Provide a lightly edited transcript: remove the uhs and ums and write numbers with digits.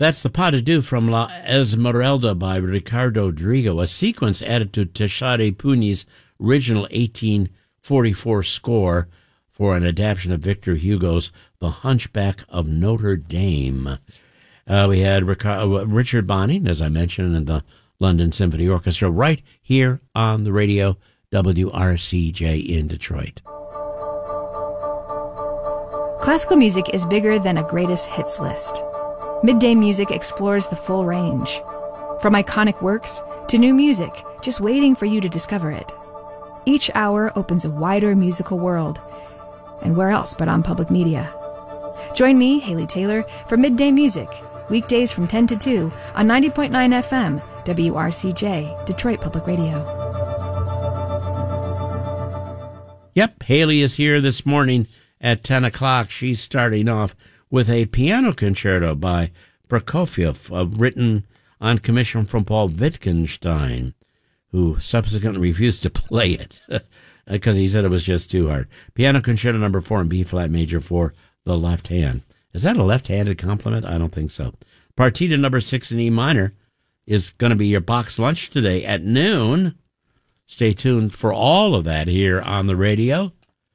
That's the Pas de Deux from La Esmeralda by Ricardo Drigo, a sequence added to Teixeira Puni's original 1844 score for an adaptation of Victor Hugo's The Hunchback of Notre Dame. We had Richard Bonning, as I mentioned, in the London Symphony Orchestra, right here on the radio, WRCJ in Detroit. Classical music is bigger than a greatest hits list. Midday Music explores the full range. From iconic works to new music, just waiting for you to discover it. Each hour opens a wider musical world. And where else but on public media? Join me, Haley Taylor, for Midday Music, weekdays from 10 to 2 on 90.9 FM, WRCJ, Detroit Public Radio. Yep, Haley is here this morning at 10 o'clock. She's starting off with a piano concerto by Prokofiev, written on commission from Paul Wittgenstein, who subsequently refused to play it because he said it was just too hard. Piano concerto number 4 in B-flat major for the left hand. Is that a left-handed compliment? I don't think so. Partita number 6 in E minor is going to be your box lunch today at noon. Stay tuned for all of that here on the radio.